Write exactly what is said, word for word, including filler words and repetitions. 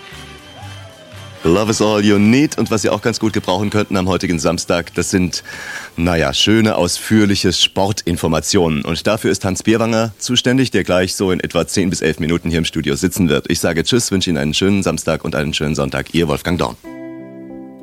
Love is all you need. Und was Sie auch ganz gut gebrauchen könnten am heutigen Samstag, das sind, naja, schöne, ausführliche Sportinformationen. Und dafür ist Hans Bierwanger zuständig, der gleich so in etwa zehn bis elf Minuten hier im Studio sitzen wird. Ich sage Tschüss, wünsche Ihnen einen schönen Samstag und einen schönen Sonntag. Ihr Wolfgang Dorn.